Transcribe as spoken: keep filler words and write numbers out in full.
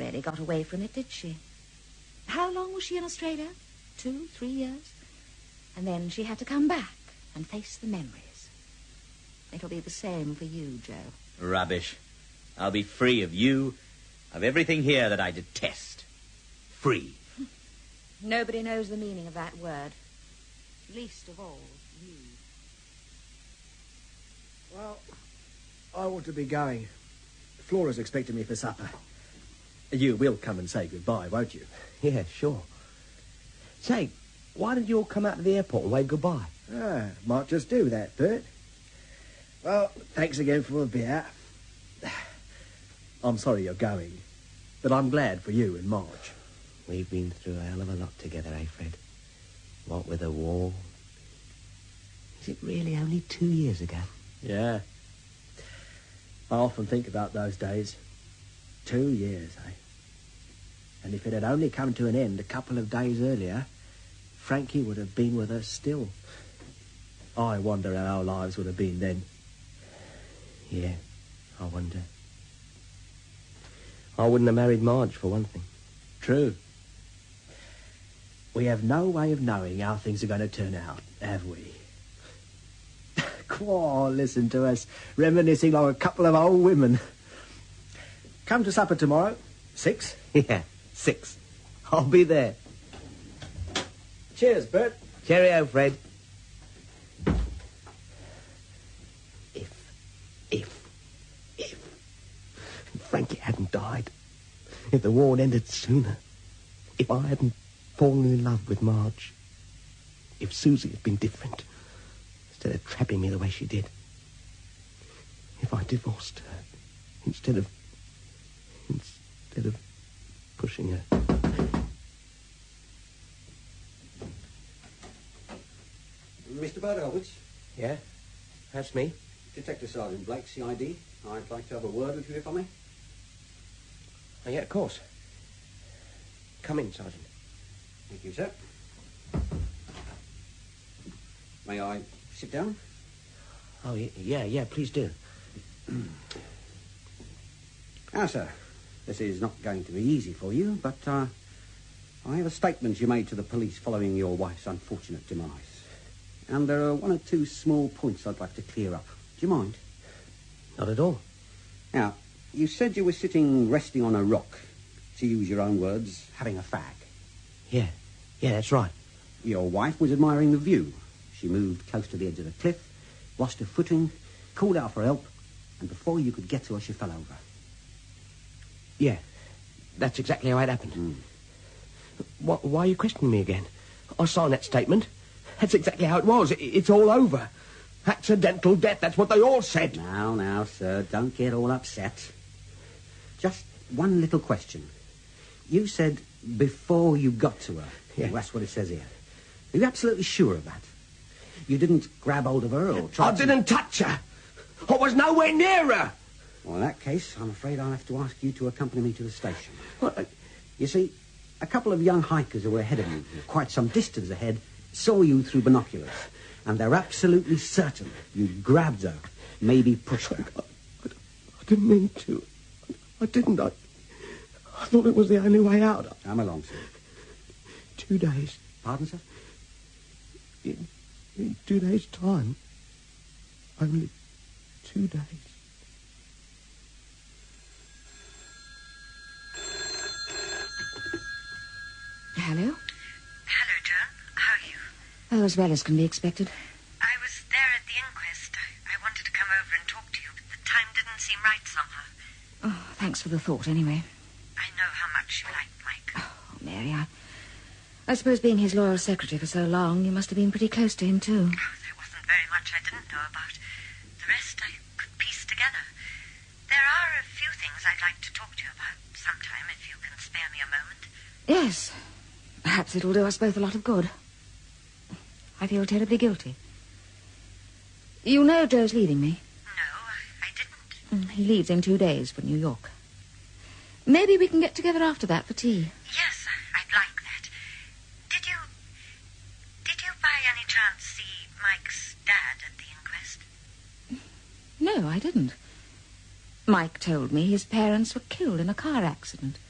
really got away from it, did she? How long was she in Australia? Two, three years? And then she had to come back and face the memories. It'll be the same for you, Joe. Rubbish. I'll be free of you, of everything here that I detest. Free. Nobody knows the meaning of that word. Least of all, you. Well, I ought to be going. Flora's expecting me for supper. You will come and say goodbye, won't you? Yeah, sure. Say, why did you all come out to the airport and wave goodbye? Ah, might just do that, Bert. Well, thanks again for the beer. I'm sorry you're going, but I'm glad for you and Marge. We've been through a hell of a lot together, eh, Fred? What with the war. Is it really only two years ago? Yeah. I often think about those days. Two years, eh? And if it had only come to an end a couple of days earlier, Frankie would have been with us still. I wonder how our lives would have been then. Yeah, I wonder. I wouldn't have married Marge, for one thing. True. We have no way of knowing how things are going to turn out, have we? Quaw, listen to us, reminiscing like a couple of old women. Come to supper tomorrow. Six? Yeah, six. I'll be there. Cheers, Bert. Cheerio, Fred. If, if, if Frankie hadn't died, if the war had ended sooner, if I hadn't fallen in love with Marge, if Susie had been different, instead of trapping me the way she did, if I divorced her, instead of, instead of pushing her. Mister Burdovich? Yeah, that's me. Detective Sergeant Blake, C I D. I'd like to have a word with you, if I may. Oh, yeah, of course. Come in, Sergeant. Thank you, sir. May I sit down? Oh, yeah, yeah, please do. Now, sir, this is not going to be easy for you, but uh, I have a statement you made to the police following your wife's unfortunate demise. And there are one or two small points I'd like to clear up. Do you mind? Not at all. Now, you said you were sitting resting on a rock, to use your own words, having a fag. Yeah, yeah, that's right. Your wife was admiring the view. She moved close to the edge of the cliff, lost her footing, called out for help, and before you could get to her, she fell over. Yeah, that's exactly how it happened. Mm. Why, why are you questioning me again? I signed that statement. That's exactly how it was. It, it's all over. Accidental death, that's what they all said. Now, now, sir, don't get all upset. Just one little question. You said before you got to her. Yeah. Well, that's what it says here. Are you absolutely sure of that? You didn't grab hold of her or try I to... didn't touch her. I was nowhere near her. Well, in that case, I'm afraid I'll have to ask you to accompany me to the station. What? You see, a couple of young hikers who were ahead of you, quite some distance ahead, saw you through binoculars, and they're absolutely certain you grabbed her, maybe pushed her. I, I, I didn't mean to. I didn't. I, I thought it was the only way out. Come along, sir. Two days. Pardon, sir? In, in two days' time. Only two days. Hello? Hello, Joan. How are you? Oh, as well as can be expected. I was there at the inquest. I, I wanted to come over and talk to you, but the time didn't seem right somehow. Oh, thanks for the thought, anyway. I know how much you liked Mike. Oh, Mary, I... I suppose being his loyal secretary for so long, you must have been pretty close to him, too. Oh, there wasn't very much I didn't know about. The rest I could piece together. There are a few things I'd like to talk to you about sometime, if you can spare me a moment. Yes. Perhaps it'll do us both a lot of good. I feel terribly guilty. You know Joe's leaving me. No, I, I didn't. Mm, he leaves in two days for New York. Maybe we can get together after that for tea. Yes, I'd like that. Did you... Did you by any chance see Mike's dad at the inquest? No, I didn't. Mike told me his parents were killed in a car accident.